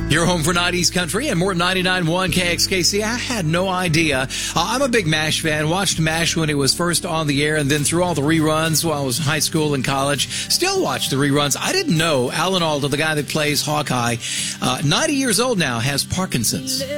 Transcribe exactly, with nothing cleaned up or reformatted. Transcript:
Your home for nineties country and more ninety-nine point one K X K C. I had no idea. Uh, I'm a big MASH fan. Watched MASH when it was first on the air and then through all the reruns while I was in high school and college. Still watch the reruns. I didn't know Alan Alda, the guy that plays Hawkeye, uh, ninety years old now, has Parkinson's.